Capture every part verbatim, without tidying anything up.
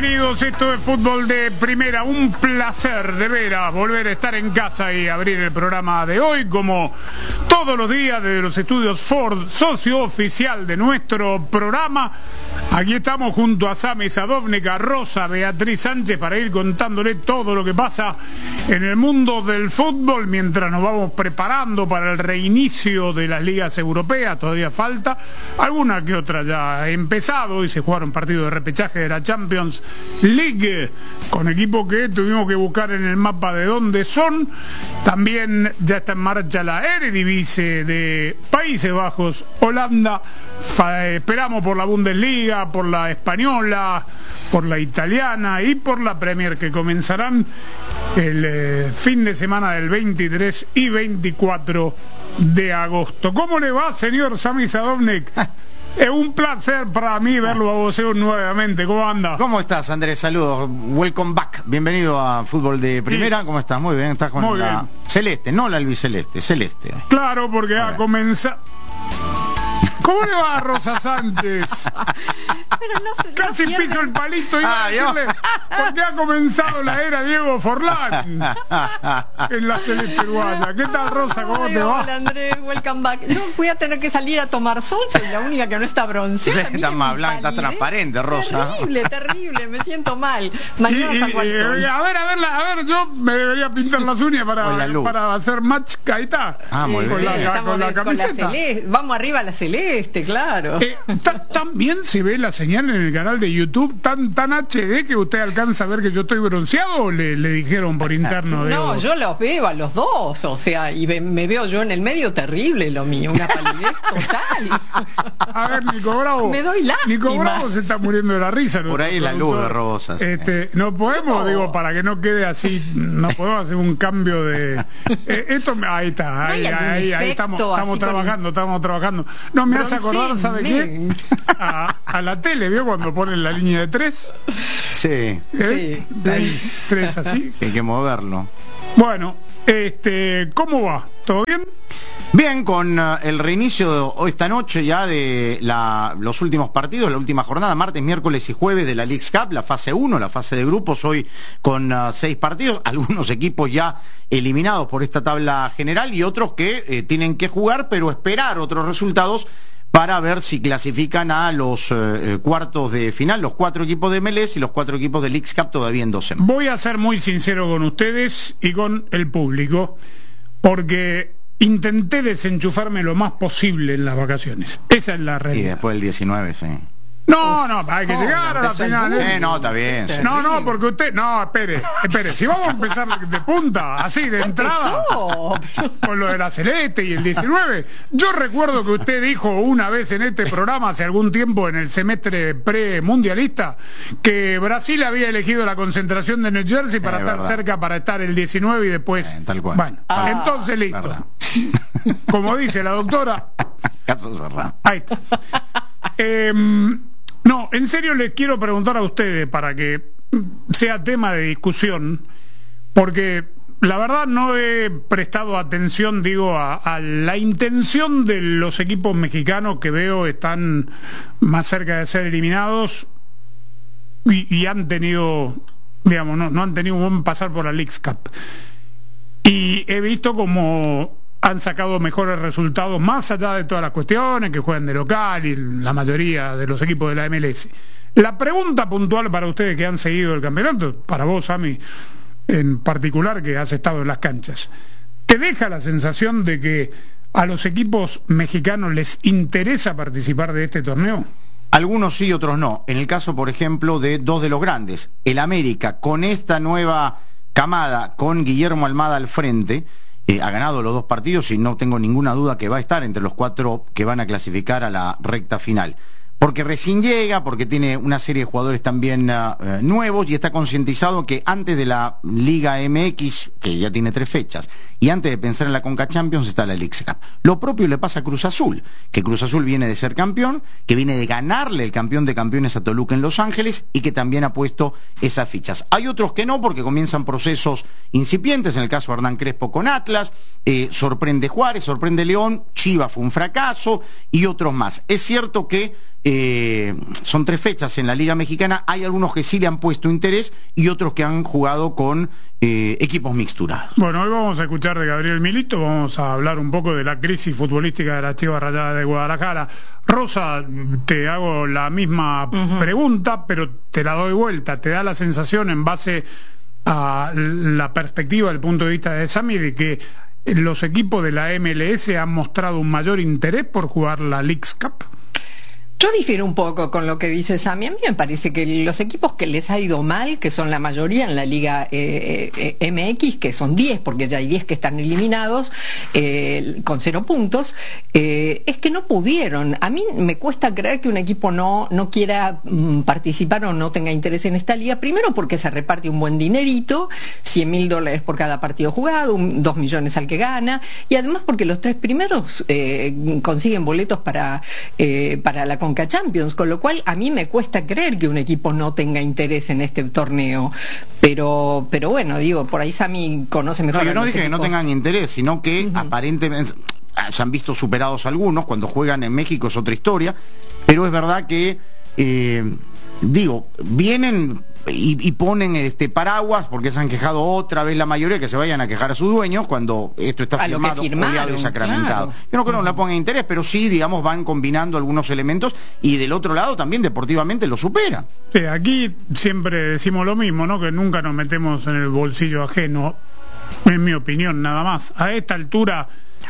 Bienvenidos, esto es Fútbol de Primera. Un placer de veras volver a estar en casa y abrir el programa de hoy, como todos los días desde los estudios Ford, socio oficial de nuestro programa. Aquí estamos junto a Sami Sadovnik, a Rosa Beatriz Sánchez, para ir contándole todo lo que pasa en el mundo del fútbol mientras nos vamos preparando para el reinicio de las ligas europeas. Todavía falta alguna que otra ya ha empezado y se jugaron partidos de repechaje de la Champions League con equipos que tuvimos que buscar en el mapa de dónde son. También ya está en marcha la Eredivisie de Países Bajos, Holanda. Fa esperamos por la Bundesliga, por la española, por la italiana y por la Premier, que comenzarán el eh, fin de semana del veintitrés y veinticuatro de agosto. ¿Cómo le va, señor Sami Sadovnik? Es un placer para mí verlo a vos nuevamente. ¿Cómo anda? ¿Cómo estás, Andrés? Saludos. Welcome back. Bienvenido a Fútbol de Primera. Sí. ¿Cómo estás? Muy bien. Estás con Muy la bien. Celeste, no la albiceleste, celeste. Claro, porque ha comenzado... ¿Cómo le va a Rosa Sánchez? Pero no se, Casi no piso el palito y ah, a decirle, porque ha comenzado la era Diego Forlán en la celeste uruguaya. ¿Qué tal, Rosa? ¿Cómo Ay, te va? Hola, Andrés, welcome back. Yo voy a tener que salir a tomar sol, soy la única que no está bronceada. Sí, está más blanca, está transparente, Rosa. Terrible, terrible, me siento mal. Mañana y, saco al sol. Y, a ver, a ver, a ver, yo me debería pintar las uñas para, para hacer match, ahí está. Ah, muy con bien. La, con la camiseta. Con la celeste. Vamos arriba a la celeste, claro. Eh, También se ve la señal en el canal de YouTube tan tan H D que usted alcanza a ver que yo estoy bronceado, o le, le dijeron por interno. No, digo? yo los veo a los dos, o sea, y me, me veo yo en el medio, terrible lo mío, una palidez total. A ver, Nico Bravo. Me doy lástima. Nico Bravo se está muriendo de la risa. Por ahí la luz de Rosas. Este, no podemos, no. digo, para que no quede así, no podemos hacer un cambio de... Eh, esto, ahí está, ahí, ahí, ahí, ahí estamos, estamos trabajando, con... estamos trabajando. No me hace acordar, ¿sabe qué? A, a la tele, ¿vio? Cuando ponen la línea de tres. Sí. ¿Eh? Sí. Ahí, tres así. Hay que moverlo. Bueno, este, ¿cómo va? ¿Todo bien? Bien, con uh, el reinicio de, esta noche ya de la, los últimos partidos, la última jornada, martes, miércoles y jueves de la Leagues Cup, la fase uno, la fase de grupos, hoy con uh, seis partidos, algunos equipos ya eliminados por esta tabla general y otros que eh, tienen que jugar, pero esperar otros resultados para ver si clasifican a los eh, cuartos de final, los cuatro equipos de M L S y los cuatro equipos de Leagues Cup todavía en doce. Voy a ser muy sincero con ustedes y con el público, porque intenté desenchufarme lo más posible en las vacaciones. Esa es la realidad. Y después el diecinueve, sí. No, no, hay que oh, llegar a la final. ¿eh? Eh, no, está bien. Sí. No, no, porque usted... No, espere, espere. Si vamos a empezar de punta, así, de entrada, con lo de la celeste y el diecinueve. Yo recuerdo que usted dijo una vez en este programa, hace algún tiempo, en el semestre pre-mundialista, que Brasil había elegido la concentración de New Jersey para eh, estar verdad. cerca, para estar el diecinueve y después... Eh, tal cual. Bueno, ah, entonces listo. Verdad. Como dice la doctora... Caso cerrado. Ahí está. Eh... No, en serio les quiero preguntar a ustedes para que sea tema de discusión, porque la verdad no he prestado atención, digo, a, a la intención de los equipos mexicanos que veo están más cerca de ser eliminados y, y han tenido, digamos, no, no han tenido un buen pasar por la Leagues Cup. Y he visto como... han sacado mejores resultados más allá de todas las cuestiones, que juegan de local y la mayoría de los equipos de la M L S. La pregunta puntual para ustedes que han seguido el campeonato, para vos, Sami, en particular, que has estado en las canchas, ¿te deja la sensación de que a los equipos mexicanos les interesa participar de este torneo? Algunos sí, otros no. En el caso, por ejemplo, de dos de los grandes, el América, con esta nueva camada, con Guillermo Almada al frente, Eh, ha ganado los dos partidos y no tengo ninguna duda que va a estar entre los cuatro que van a clasificar a la recta final. Porque recién llega, porque tiene una serie de jugadores también uh, uh, nuevos y está concientizado que antes de la Liga M X, que ya tiene tres fechas, y antes de pensar en la Conca Champions está la Leagues Cup. Lo propio le pasa a Cruz Azul, que Cruz Azul viene de ser campeón, que viene de ganarle el campeón de campeones a Toluca en Los Ángeles y que también ha puesto esas fichas. Hay otros que no, porque comienzan procesos incipientes, en el caso de Hernán Crespo con Atlas, eh, sorprende Juárez, sorprende León, Chivas fue un fracaso y otros más. Es cierto que eh, son tres fechas en la Liga Mexicana, hay algunos que sí le han puesto interés y otros que han jugado con eh, equipos mixturados. Bueno, hoy vamos a escuchar de Gabriel Milito, vamos a hablar un poco de la crisis futbolística de las Chivas Rayadas de Guadalajara. Rosa, te hago la misma uh-huh. pregunta, pero te la doy vuelta. ¿Te da la sensación, en base a la perspectiva, del punto de vista de Sami, de que los equipos de la M L S han mostrado un mayor interés por jugar la Leagues Cup? Yo difiero un poco con lo que dice Sami. A mí me parece que los equipos que les ha ido mal, que son la mayoría en la Liga eh, eh, M X, que son diez, porque ya hay diez que están eliminados, eh, con cero puntos, eh, es que no pudieron. A mí me cuesta creer que un equipo no, no quiera mm, participar o no tenga interés en esta liga, primero porque se reparte un buen dinerito, cien mil dólares por cada partido jugado, un, dos millones al que gana, y además porque los tres primeros eh, consiguen boletos para, eh, para la Conca Champions, con lo cual a mí me cuesta creer que un equipo no tenga interés en este torneo, pero pero bueno, digo, por ahí Sami conoce mejor. No, yo no a los dije equipos. que no tengan interés, sino que uh-huh. aparentemente se han visto superados algunos. Cuando juegan en México es otra historia, pero es verdad que eh, digo, vienen y, y ponen este paraguas, porque se han quejado otra vez la mayoría, que se vayan a quejar a sus dueños cuando esto está a firmado, odiado y sacramentado. Claro. Yo no creo que no le pongan interés, pero sí, digamos, van combinando algunos elementos y del otro lado también deportivamente lo superan. Sí, aquí siempre decimos lo mismo, ¿no? Que nunca nos metemos en el bolsillo ajeno, en mi opinión, nada más. A esta altura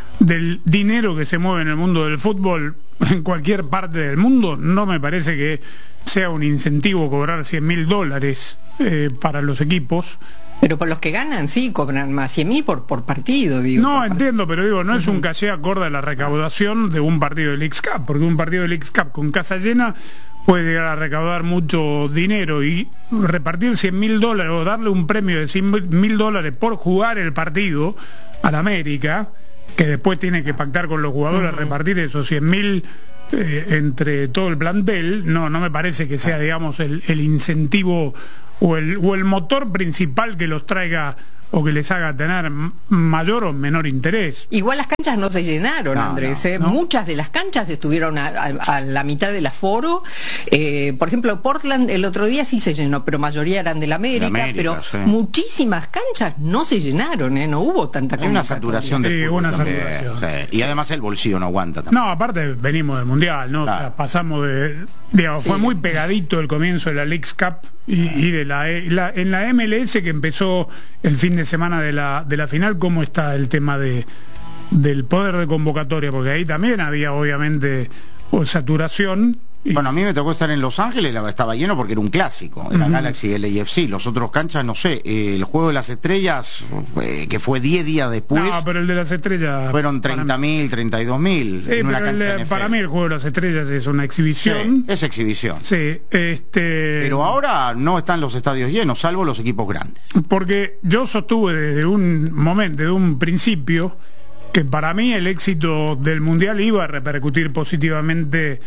del dinero que se mueve en el mundo del fútbol, en cualquier parte del mundo, no me parece que sea un incentivo cobrar cien mil dólares eh, para los equipos. Pero por los que ganan sí cobran más, cien mil por, por partido, digo. No, entiendo, pero digo, no uh-huh. es un caché acorde a la recaudación de un partido de Leagues Cup, porque un partido de Leagues Cup con casa llena puede llegar a recaudar mucho dinero, y repartir cien mil dólares o darle un premio de cien mil dólares por jugar el partido al América, que después tiene que pactar con los jugadores, uh-huh. repartir esos cien mil eh, entre todo el plantel, no, no me parece que sea, digamos, el, el incentivo o el, o el motor principal que los traiga o que les haga tener mayor o menor interés. Igual las canchas no se llenaron, no, Andrés. No, ¿eh? no. Muchas de las canchas estuvieron a, a, a la mitad del aforo. Eh, por ejemplo, Portland el otro día sí se llenó, pero mayoría eran del América, América pero sí. muchísimas canchas no se llenaron, ¿eh? No hubo tanta Hay una saturación de sí, una saturación. Sí. Y además el bolsillo no aguanta también. No, aparte venimos del Mundial, ¿no? Claro. O sea, pasamos de... Digamos, sí. Fue muy pegadito el comienzo de la Leagues Cup y, y de la, la en la M L S, que empezó el fin de semana de la de la final. ¿Cómo está el tema de del poder de convocatoria? Porque ahí también había obviamente saturación. Y... Bueno, a mí me tocó estar en Los Ángeles, estaba lleno porque era un clásico, era uh-huh. Galaxy L A F C. Los otros canchas, no sé, eh, el Juego de las Estrellas, eh, que fue diez días después. No, pero el de las Estrellas... Fueron treinta mil, treinta y dos mil. Sí, pero el de, para mí el Juego de las Estrellas es una exhibición. Sí, es exhibición. Sí, este... Pero ahora no están los estadios llenos, salvo los equipos grandes. Porque yo sostuve desde un momento, desde un principio, que para mí el éxito del Mundial iba a repercutir positivamente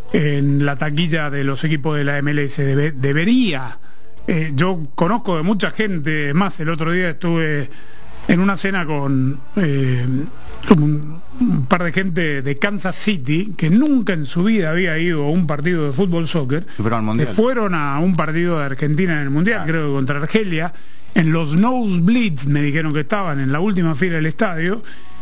en la taquilla de los equipos de la M L S. Debe, debería eh, yo conozco de mucha gente, más el otro día estuve en una cena con eh, un, un par de gente de Kansas City que nunca en su vida había ido a un partido de fútbol soccer, que fueron a un partido de Argentina en el Mundial, ah. creo que contra Argelia, en los nosebleeds me dijeron que estaban en la última fila del estadio,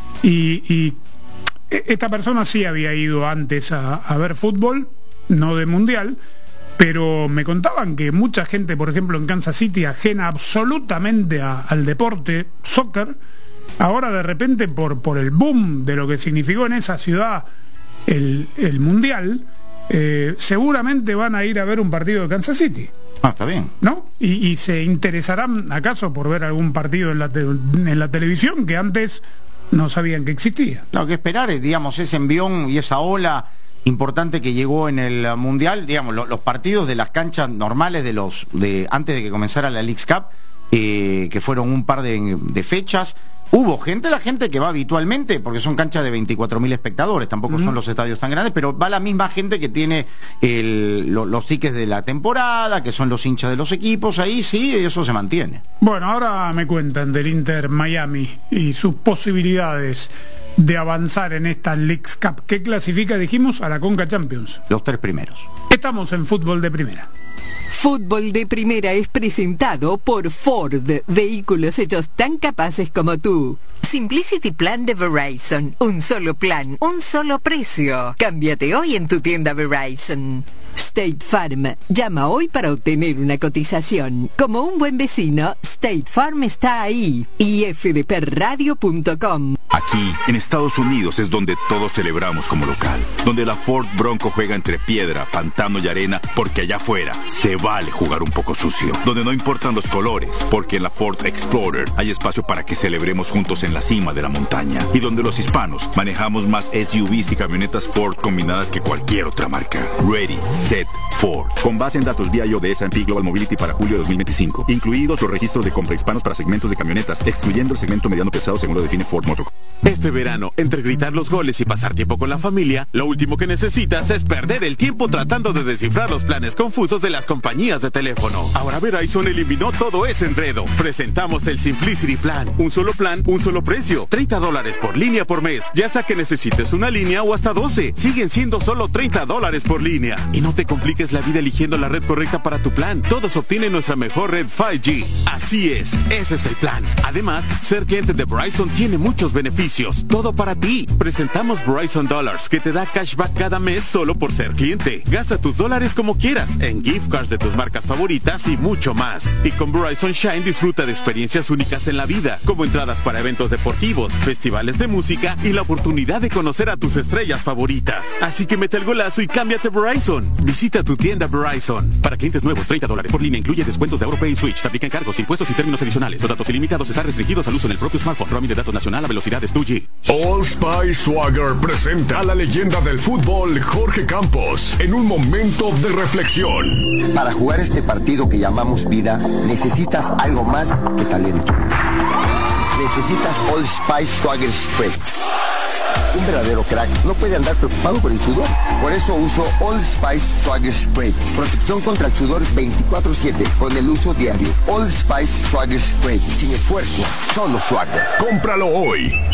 y, y esta persona sí había ido antes a, a ver fútbol, no de Mundial, pero me contaban que mucha gente, por ejemplo en Kansas City, ajena absolutamente a, al deporte soccer, ahora de repente por, por el boom de lo que significó en esa ciudad el, el Mundial, eh, seguramente van a ir a ver un partido de Kansas City. Ah, está bien. ¿No? Y, y se interesarán acaso por ver algún partido en la, te, en la televisión que antes no sabían que existía. Lo que esperar es, digamos, ese envión y esa ola importante que llegó en el Mundial, digamos, lo, los partidos de las canchas normales de los de antes de que comenzara la Leagues Cup, eh, que fueron un par de, de fechas. Hubo gente, la gente que va habitualmente, porque son canchas de veinticuatro mil espectadores, tampoco uh-huh. son los estadios tan grandes, pero va la misma gente que tiene el, lo, los tickets de la temporada, que son los hinchas de los equipos, ahí sí, eso se mantiene. Bueno, ahora me cuentan del Inter Miami y sus posibilidades de avanzar en esta Leagues Cup. ¿Qué clasifica, dijimos, a la Conca Champions? Los tres primeros. Estamos en Fútbol de Primera. Fútbol de Primera es presentado por Ford, vehículos hechos tan capaces como tú. Simplicity Plan de Verizon, un solo plan, un solo precio. Cámbiate hoy en tu tienda Verizon. State Farm, llama hoy para obtener una cotización. Como un buen vecino, State Farm está ahí. y f d p radio punto com. Aquí, en Estados Unidos, es donde todos celebramos como local. Donde la Ford Bronco juega entre piedra, pantano y arena, porque allá afuera se vale jugar un poco sucio. Donde no importan los colores, porque en la Ford Explorer hay espacio para que celebremos juntos en la cima de la montaña. Y donde los hispanos manejamos más S U Vs y camionetas Ford combinadas que cualquier otra marca. Ready, set, Ford. Con base en datos vía I O de S and P Global Mobility para julio de dos mil veinticinco. Incluidos los registros de compra hispanos para segmentos de camionetas, excluyendo el segmento mediano pesado según lo define Ford Motor. Este verano, entre gritar los goles y pasar tiempo con la familia, lo último que necesitas es perder el tiempo tratando de descifrar los planes confusos de las compañías de teléfono. Ahora Verizon eliminó todo ese enredo. Presentamos el Simplicity Plan. Un solo plan, un solo precio. treinta dólares por línea por mes. Ya sea que necesites una línea o hasta doce. Siguen siendo solo treinta dólares por línea. Y no te compliques la vida eligiendo la red correcta para tu plan. Todos obtienen nuestra mejor red cinco G. Así es, ese es el plan. Además, ser cliente de Verizon tiene muchos beneficios. Todo para ti. Presentamos Verizon Dollars, que te da cashback cada mes solo por ser cliente. Gasta tus dólares como quieras, en gift cards de tus marcas favoritas y mucho más. Y con Verizon Shine disfruta de experiencias únicas en la vida, como entradas para eventos deportivos, festivales de música y la oportunidad de conocer a tus estrellas favoritas. Así que mete el golazo y cámbiate a Verizon. Visita tu tienda Verizon. Para clientes nuevos, treinta dólares por línea, incluye descuentos de AuroPay y Switch. Se aplican cargos, impuestos y términos adicionales. Los datos ilimitados están restringidos al uso en el propio smartphone. Roaming de datos nacional a velocidades dos G. Old Spice Swagger presenta a la leyenda del fútbol Jorge Campos en un momento de reflexión. Para jugar este partido que llamamos vida, necesitas algo más que talento. Necesitas Old Spice Swagger Spray. Un verdadero crack no puede andar preocupado por el sudor. Por eso uso Old Spice Swagger Spray. Protección contra el sudor veinticuatro siete con el uso diario. Old Spice Swagger Spray. Sin esfuerzo, solo swagger. Cómpralo hoy.